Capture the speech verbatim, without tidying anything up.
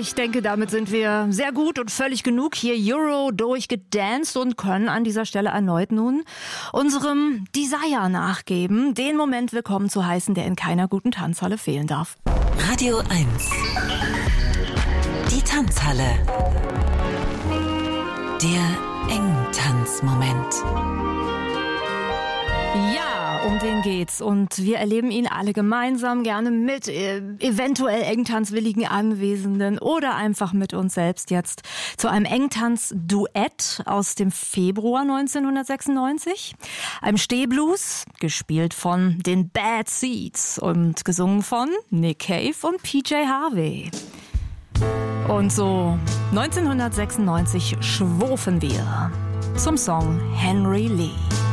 ich denke, damit sind wir sehr gut und völlig genug hier Euro durchgedanced und können an dieser Stelle erneut nun unserem Desire nachgeben, den Moment willkommen zu heißen, der in keiner guten Tanzhalle fehlen darf. Radio eins. Die Tanzhalle. Der Engtanzmoment. Ja, um den geht's und wir erleben ihn alle gemeinsam, gerne mit äh, eventuell Engtanzwilligen Anwesenden oder einfach mit uns selbst jetzt zu einem Engtanz-Duett aus dem Februar neunzehnhundertsechsundneunzig. Einem Stehblues, gespielt von den Bad Seeds und gesungen von Nick Cave und P J Harvey. Und so neunzehnhundertsechsundneunzig schwurfen wir zum Song Henry Lee.